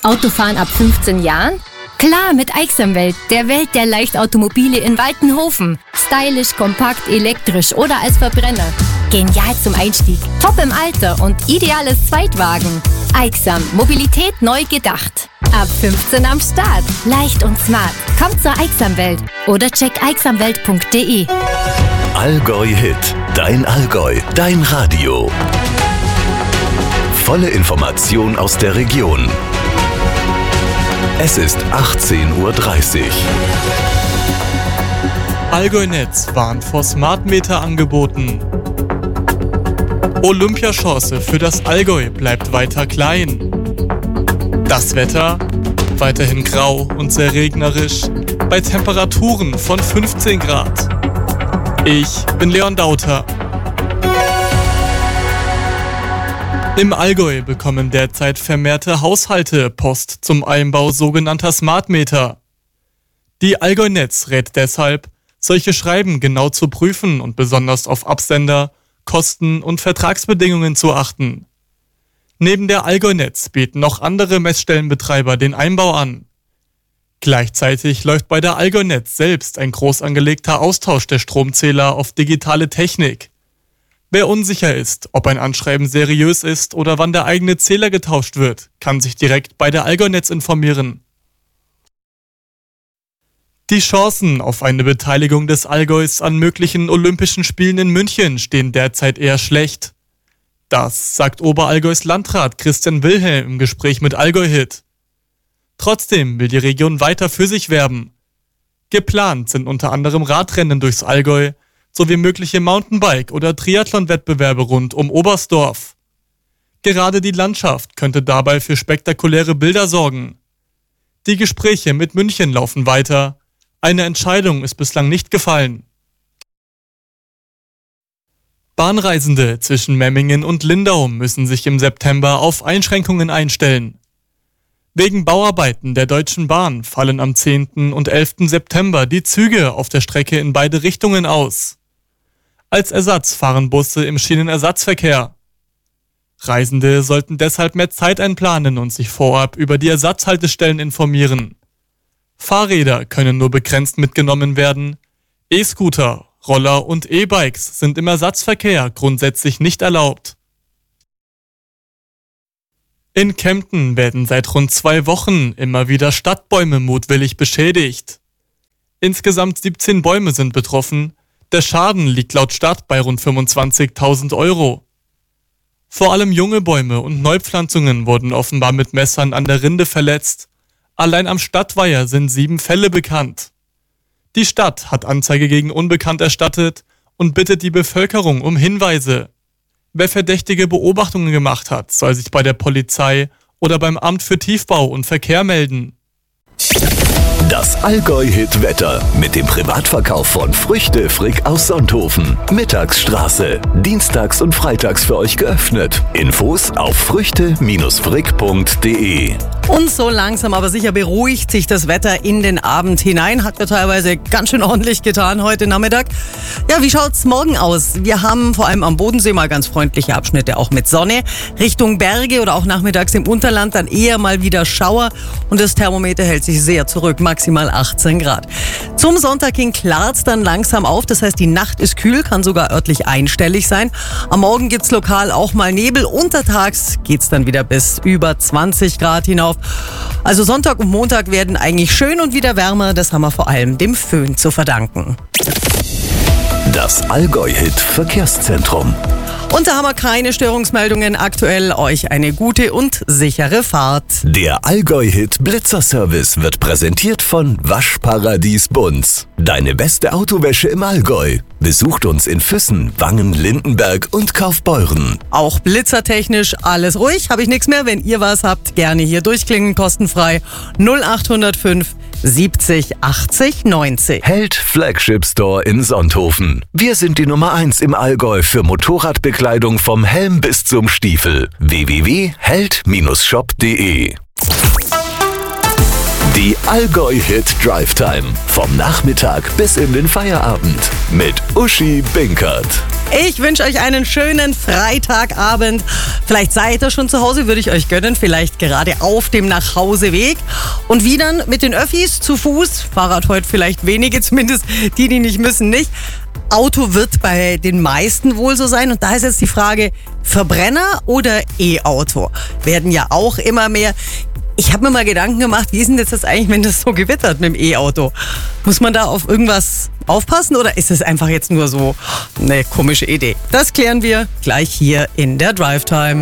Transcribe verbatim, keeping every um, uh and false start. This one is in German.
Autofahren ab fünfzehn Jahren? Klar, mit Aixamwelt, der Welt der Leichtautomobile in Waltenhofen. Stylisch, kompakt, elektrisch oder als Verbrenner. Genial zum Einstieg, top im Alter und ideales Zweitwagen. Aixam, Mobilität neu gedacht. Ab fünfzehn am Start. Leicht und smart. Kommt zur Aixamwelt oder check aixamwelt punkt de. Allgäu Hit. Dein Allgäu. Dein Radio. Volle Information aus der Region. Es ist achtzehn Uhr dreißig. Allgäu-Netz warnt vor Smartmeter-Angeboten. Olympiachance für das Allgäu bleibt weiter klein. Das Wetter? Weiterhin grau und sehr regnerisch, bei Temperaturen von fünfzehn Grad. Ich bin Leon Dauter. Im Allgäu bekommen derzeit vermehrte Haushalte Post zum Einbau sogenannter Smartmeter. Die Allgäu-Netz rät deshalb, solche Schreiben genau zu prüfen und besonders auf Absender, Kosten und Vertragsbedingungen zu achten. Neben der Allgäu-Netz bieten noch andere Messstellenbetreiber den Einbau an. Gleichzeitig läuft bei der Allgäu-Netz selbst ein groß angelegter Austausch der Stromzähler auf digitale Technik. Wer unsicher ist, ob ein Anschreiben seriös ist oder wann der eigene Zähler getauscht wird, kann sich direkt bei der Allgäu-Netz informieren. Die Chancen auf eine Beteiligung des Allgäus an möglichen Olympischen Spielen in München stehen derzeit eher schlecht. Das sagt Oberallgäus Landrat Christian Wilhelm im Gespräch mit Allgäu Hit. Trotzdem will die Region weiter für sich werben. Geplant sind unter anderem Radrennen durchs Allgäu, sowie mögliche Mountainbike- oder Triathlon-Wettbewerbe rund um Oberstdorf. Gerade die Landschaft könnte dabei für spektakuläre Bilder sorgen. Die Gespräche mit München laufen weiter. Eine Entscheidung ist bislang nicht gefallen. Bahnreisende zwischen Memmingen und Lindau müssen sich im September auf Einschränkungen einstellen. Wegen Bauarbeiten der Deutschen Bahn fallen am zehnten und elften September die Züge auf der Strecke in beide Richtungen aus. Als Ersatz fahren Busse im Schienenersatzverkehr. Reisende sollten deshalb mehr Zeit einplanen und sich vorab über die Ersatzhaltestellen informieren. Fahrräder können nur begrenzt mitgenommen werden. E-Scooter, Roller und E-Bikes sind im Ersatzverkehr grundsätzlich nicht erlaubt. In Kempten werden seit rund zwei Wochen immer wieder Stadtbäume mutwillig beschädigt. Insgesamt siebzehn Bäume sind betroffen. Der Schaden liegt laut Stadt bei rund fünfundzwanzigtausend Euro. Vor allem junge Bäume und Neupflanzungen wurden offenbar mit Messern an der Rinde verletzt. Allein am Stadtweiher sind sieben Fälle bekannt. Die Stadt hat Anzeige gegen Unbekannt erstattet und bittet die Bevölkerung um Hinweise. Wer verdächtige Beobachtungen gemacht hat, soll sich bei der Polizei oder beim Amt für Tiefbau und Verkehr melden. Das Allgäu-Hit-Wetter mit dem Privatverkauf von Früchte Frick aus Sonthofen. Mittagsstraße. Dienstags und freitags für euch geöffnet. Infos auf früchte Frick punkt de. Und so langsam aber sicher beruhigt sich das Wetter in den Abend hinein. Hat ja teilweise ganz schön ordentlich getan heute Nachmittag. Ja, wie schaut's morgen aus? Wir haben vor allem am Bodensee mal ganz freundliche Abschnitte, auch mit Sonne. Richtung Berge oder auch nachmittags im Unterland dann eher mal wieder Schauer. Und das Thermometer hält sich sehr zurück, maximal achtzehn Grad. Zum Sonntag hin klart's dann langsam auf. Das heißt, die Nacht ist kühl, kann sogar örtlich einstellig sein. Am Morgen gibt's lokal auch mal Nebel. Untertags geht's dann wieder bis über zwanzig Grad hinauf. Also Sonntag und Montag werden eigentlich schön und wieder wärmer. Das haben wir vor allem dem Föhn zu verdanken. Das Allgäu-Hit-Verkehrszentrum. Und da haben wir keine Störungsmeldungen. Aktuell euch eine gute und sichere Fahrt. Der Allgäu-Hit Blitzer-Service wird präsentiert von Waschparadies Bunz. Deine beste Autowäsche im Allgäu. Besucht uns in Füssen, Wangen, Lindenberg und Kaufbeuren. Auch blitzertechnisch alles ruhig. Habe ich nichts mehr. Wenn ihr was habt, gerne hier durchklingen, kostenfrei. null acht null fünf siebzig achtzig neunzig. Held Flagship Store in Sonthofen. Wir sind die Nummer eins im Allgäu für Motorradbekleidung vom Helm bis zum Stiefel. w w w punkt held Bindestrich shop punkt de Die Allgäu Hit Drive Time. Vom Nachmittag bis in den Feierabend. Mit Uschi Binkert. Ich wünsche euch einen schönen Freitagabend. Vielleicht seid ihr schon zu Hause, würde ich euch gönnen. Vielleicht gerade auf dem Nachhauseweg. Und wie dann mit den Öffis, zu Fuß, Fahrrad heute vielleicht wenige, zumindest die, die nicht müssen, nicht. Auto wird bei den meisten wohl so sein. Und da ist jetzt die Frage, Verbrenner oder E-Auto? Werden ja auch immer mehr. Ich habe mir mal Gedanken gemacht, wie ist denn jetzt das eigentlich, wenn das so gewittert mit dem E-Auto? Muss man da auf irgendwas aufpassen oder ist es einfach jetzt nur so eine komische Idee? Das klären wir gleich hier in der Drive Time.